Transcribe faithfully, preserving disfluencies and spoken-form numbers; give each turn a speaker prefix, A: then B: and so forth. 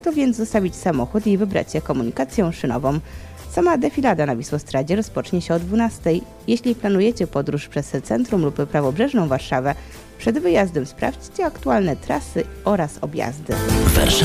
A: To więc zostawić samochód i wybrać się komunikacją szynową. Sama defilada na Wisłostradzie rozpocznie się o dwunastej. Jeśli planujecie podróż przez centrum lub prawobrzeżną Warszawę, przed wyjazdem sprawdźcie aktualne trasy oraz objazdy.